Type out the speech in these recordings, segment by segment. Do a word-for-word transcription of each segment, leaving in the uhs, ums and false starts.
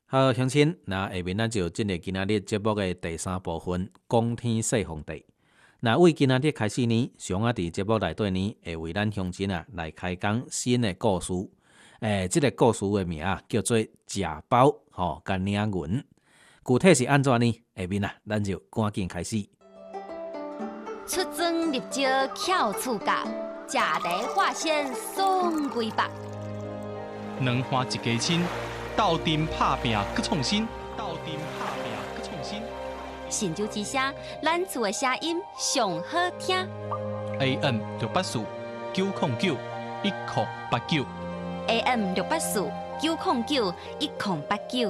好，乡亲，那下面咱就进入今仔日节目的第三部分，讲天说皇帝。那为今仔日开始呢，上啊伫节目内底呢，会为咱乡亲啊来开讲新的故事。诶，这个故事的名啊叫做《食包》吼，甲领银。具体是安怎呢？下面啊，咱就赶紧开始。 出征入招巧厝角，食茶化鲜爽规百。 两花一家亲，斗阵拍拼搁创新，斗阵拍拼搁创新。 神州之声，咱厝的声音上好听。 A M 六八四九零九一零八九。 A M 六八四九零九一零八九。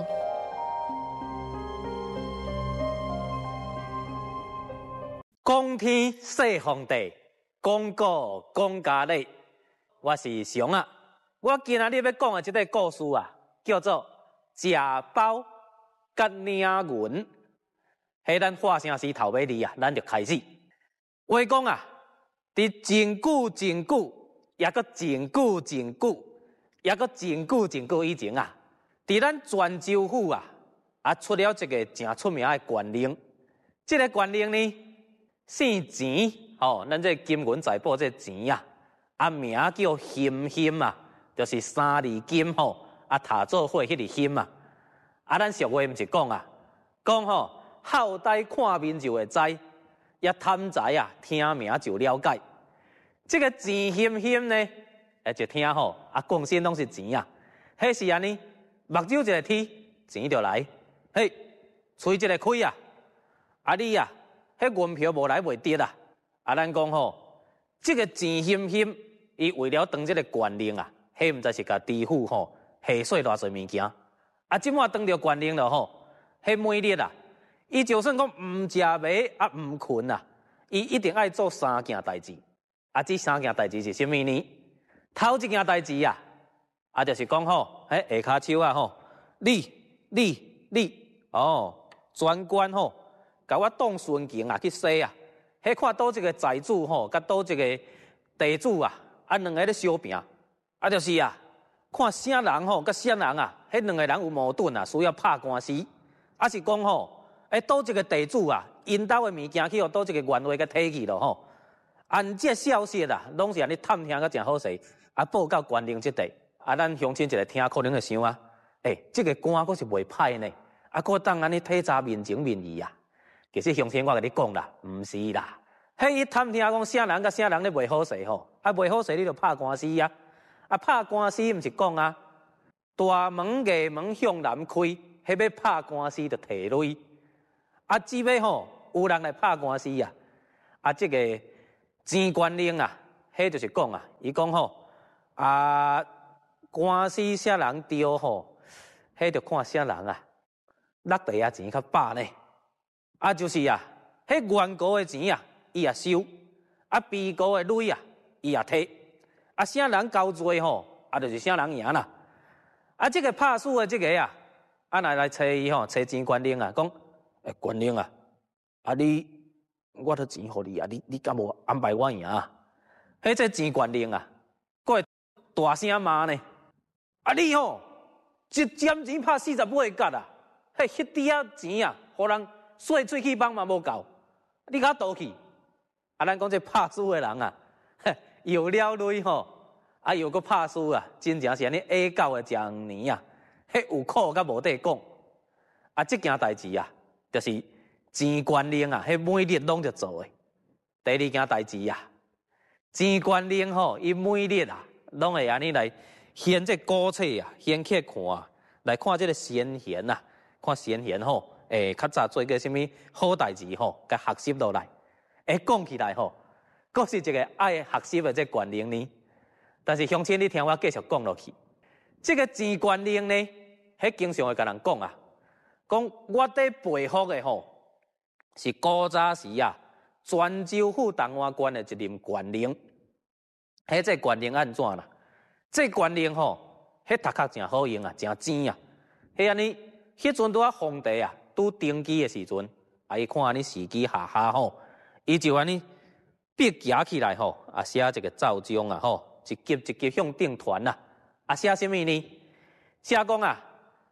讲天说皇帝，讲古讲家理。我是熊啊，我今仔日要讲的这个故事啊，叫做食包甲领银。迄咱话声时头尾字啊，咱就开始。话讲啊，伫真久真久，也搁真久真久，也搁真久真久以前啊，伫咱泉州府啊，啊出了一个真出名的官令。这个官令呢，姓钱，吼、哦，咱这金银财宝这钱啊，啊名叫欣欣啊，就是三字金吼，啊塔做伙迄个欣啊，啊咱俗话毋是讲啊，讲吼好呆看面就会知，也贪财啊听名就了解。这个钱欣欣呢，哎就听吼，啊讲先拢是钱啊，迄时安尼，目睭一个天，钱就来，嘿，喙一个开啊，啊你啊。迄银票无来袂得啊！啊，咱讲吼，这个钱欣欣，伊为了当这个官令啊，迄毋知是甲知府吼下税偌侪物件。啊，即满当着官令了吼，迄每日啊，伊就算讲毋食饭啊毋困啊，伊一定爱做三件代志。啊，这三件代志是啥物呢？头一件代志啊，啊，就是讲吼，迄下骹手啊吼，你你你哦，专官吼。甲我当顺境啊去洗啊，迄看倒一个财主吼，甲倒一个地主啊，啊两个咧相拼，啊就是啊，看啥人吼，甲啥人啊，迄两个人有矛盾啊，需要拍官司，啊是讲吼，诶倒一个地主啊，因兜的物件去互倒一个员外甲摕去咯吼，按这消息啊，拢是安尼探听甲真好势，啊报到官令这地，啊咱乡亲一个听可能会想啊，诶，这个官阁是袂歹呢，啊阁当安尼体察民情民意啊。其实乡亲，我甲你讲啦，毋是啦。迄伊探听讲啥人甲啥人咧袂好势吼，啊袂好势你就拍官司啊，啊拍官司毋是讲啊，大门艺门向南开，迄要拍官司就摕累，啊只要吼有人来拍官司啊，啊这个钱官令啊，迄就是讲啊，伊讲吼啊官司啥人丢吼，迄就看啥人啊，落地啊钱较饱呢。啊，就是啊，迄原告的钱啊，伊也收；啊，被告的钱啊，伊也摕。啊，啥人交罪吼，啊，就是啥人赢啦。啊，这个拍输的这个啊，啊来来找伊吼，找钱官令啊，讲，诶，官令啊，啊你，我都钱互你啊，你你敢无安排我赢啊？迄这钱官令啊，佫会大声骂呢。啊你吼，一尖钱拍四十八角啊，迄迄滴仔钱啊，互人。洗喙齿帮嘛无够，你甲倒去，啊！咱讲这拍输的人啊，有了累吼，啊又搁拍输啊，真正是安尼下狗的食年啊，迄有苦甲无地讲，啊！这件代志啊，就是钱官令啊，迄每日拢着做的。第二件代志啊，钱官令吼，伊每日啊，拢会安尼来显这古册啊，显去看，来看这个先贤啊，看先贤吼。诶，较早做个啥物好代志吼，甲学习落来。诶，讲起来吼，阁是一个爱学习的这官令呢。但是乡亲，你听我继续讲落去。这个钱官令呢，迄经常会甲人讲啊，讲我伫背后的吼，是古早时啊，泉州府东华县的一任官令。迄这官令安怎啦？这官令吼，迄读壳真好用啊，真精啊。迄安尼，迄阵拄啊皇帝啊。拄登基的时阵，啊，伊看安尼时机下下吼，伊就安尼笔夹起来吼，啊写一个奏章啊吼，一级一级向顶传啊，啊写什么呢？写讲啊，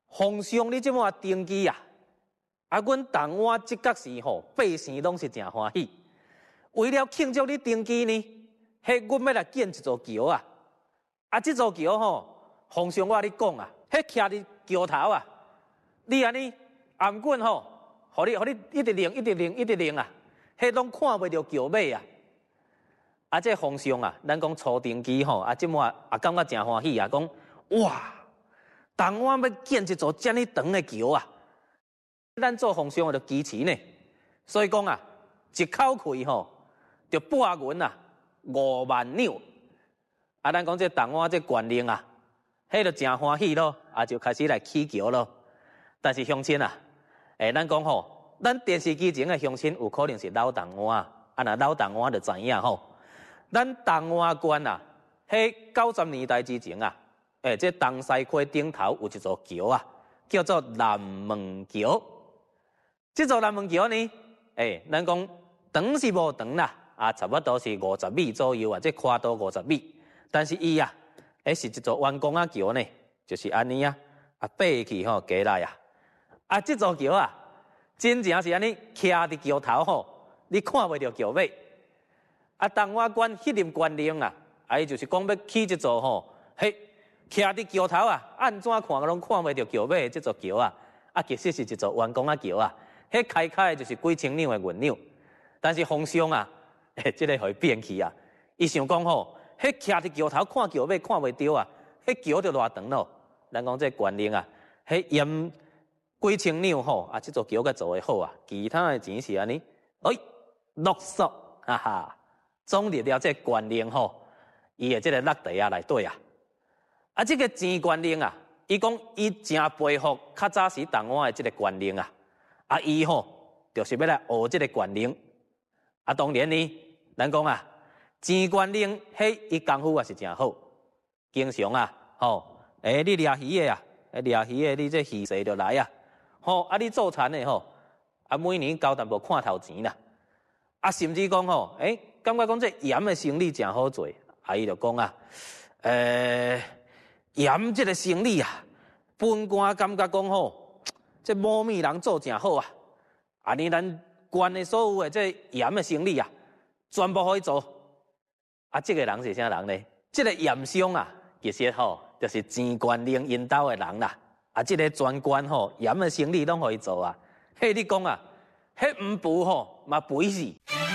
皇上你即马登基啊，啊，阮东湾即角时吼，百姓拢是真欢喜。为了庆祝你登基呢，迄阮要来建一座桥啊！啊，即座桥吼，皇上我甲你讲啊，迄徛伫桥头啊，你安尼颔管吼，互你互你一直擰一直擰一直擰啊，迄拢看袂着桥尾啊！啊，这皇上啊，咱讲初登基吼，啊，即马也感觉真欢喜啊，讲哇，东湾要建一座遮尔长的桥啊！咱做皇上就支持呢，所以讲啊，一口气吼，就拨银啊五万两。啊，咱讲这东湾这县令啊，迄就真欢喜咯，啊，就开始来起桥咯。但是乡亲啊，诶，咱讲吼，咱电视机前的乡亲有可能是老东湾，啊，若老东湾就知影吼。咱东湾县啊，迄九十年代之前啊，诶，这东西溪顶头有一座桥啊，叫做南门桥。这座南门桥呢，诶，咱讲长是无长啦，啊，差不多是五十米左右啊，这宽度五十米。但是伊啊，诶，是一座弯弓仔桥呢，就是安尼啊，啊，爬去吼，过来啊，啊，这座桥啊，真正是安尼，徛伫桥头吼，你看袂着桥尾。啊，东湾县迄任县令啊，啊，伊就是讲要起这座吼，嘿，徛伫桥头啊，安怎看拢看袂着桥尾的这座桥啊，啊，其实是一座弯弓仔桥啊，迄开开的就是几千两的银两，但是皇上啊，诶，这个互伊变去啊，伊想讲吼，迄徛伫桥头看桥尾看袂着啊，迄桥就偌长咯。咱讲这县令啊，迄嫌几千两吼，啊，这座桥甲做得好啊，其他的钱是安尼，哎，落索，哈哈。总入了这县令吼，伊的这个落地啊内底啊，啊，这个钱县令啊，伊讲伊真佩服较早时东湾的这个县令啊，啊，伊吼就是要来学这个县令，啊，当然呢，咱讲啊，钱县令迄伊功夫也是真好，经常啊，吼，诶，你掠鱼的啊，诶，掠鱼的你这鱼势就来啊，吼，啊，你做田的吼，啊，每年交淡薄看头钱啦，啊，甚至讲吼，诶。感觉讲这盐的生意真好做，啊，伊就讲啊，诶，盐这个生意啊，本官感觉讲吼，这某米人做真好啊，啊，你咱县的所有的这盐的生意啊，全部可以做。啊，这个人是啥人呢？这个盐商啊，其实吼，就是钱县令因兜的人啦。啊，这个全县吼盐的生意拢可以做啊。嘿，你讲啊，迄唔补吼嘛肥死。